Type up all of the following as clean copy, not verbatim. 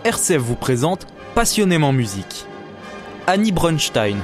RCF vous présente Passionnément musique. Annie Brunstein.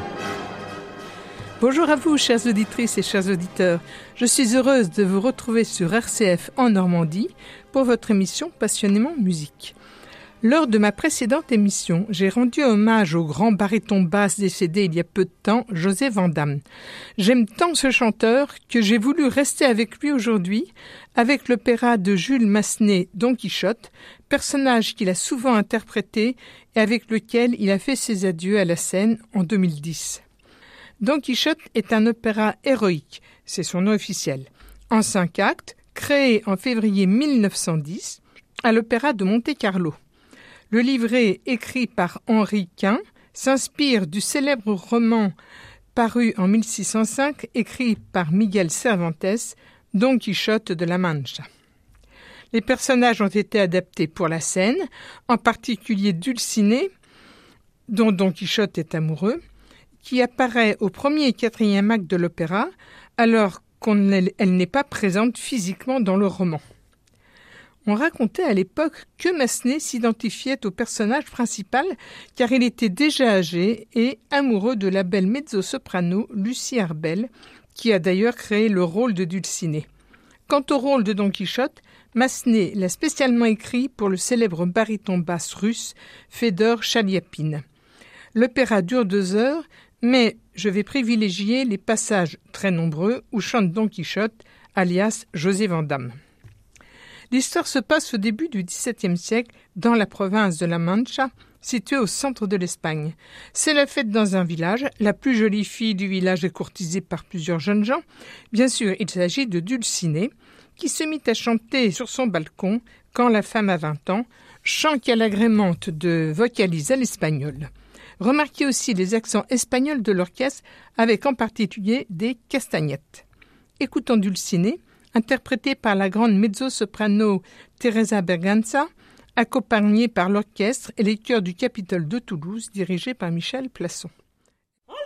Bonjour à vous, chères auditrices et chers auditeurs. Je suis heureuse de vous retrouver sur RCF en Normandie pour votre émission Passionnément musique. Lors de ma précédente émission, j'ai rendu hommage au grand baryton basse décédé il y a peu de temps, José Vandamme. J'aime tant ce chanteur que j'ai voulu rester avec lui aujourd'hui, avec l'opéra de Jules Massenet, Don Quichotte, personnage qu'il a souvent interprété et avec lequel il a fait ses adieux à la scène en 2010. Don Quichotte est un opéra héroïque, c'est son nom officiel, en 5 actes, créé en février 1910 à l'opéra de Monte-Carlo. Le livret, écrit par Henri Quint, s'inspire du célèbre roman paru en 1605, écrit par Miguel Cervantes, Don Quichotte de la Mancha. Les personnages ont été adaptés pour la scène, en particulier Dulcinée, dont Don Quichotte est amoureux, qui apparaît au premier et quatrième acte de l'opéra, alors qu'elle n'est pas présente physiquement dans le roman. On racontait à l'époque que Massenet s'identifiait au personnage principal car il était déjà âgé et amoureux de la belle mezzo-soprano Lucie Arbel, qui a d'ailleurs créé le rôle de Dulcinée. Quant au rôle de Don Quichotte, Massenet l'a spécialement écrit pour le célèbre baryton basse russe Fedor Chaliapine. L'opéra dure 2 heures, mais je vais privilégier les passages très nombreux où chante Don Quichotte, alias José Vandamme. L'histoire se passe au début du XVIIe siècle dans la province de la Mancha, située au centre de l'Espagne. C'est la fête dans un village. La plus jolie fille du village est courtisée par plusieurs jeunes gens. Bien sûr, il s'agit de Dulcinée, qui se mit à chanter sur son balcon quand la femme a 20 ans, chant qu'elle agrémente de vocalises à l'espagnol. Remarquez aussi les accents espagnols de l'orchestre, avec en particulier des castagnettes. Écoutons Dulcinée, interprétée par la grande mezzo-soprano Teresa Berganza, accompagnée par l'orchestre et les chœurs du Capitole de Toulouse, dirigés par Michel Plasson.